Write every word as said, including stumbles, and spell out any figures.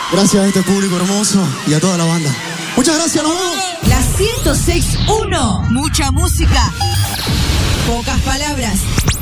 Gracias a este público hermoso y a toda la banda. Muchas gracias, nos vemos. La ciento seis punto uno. Mucha música. Pocas palabras.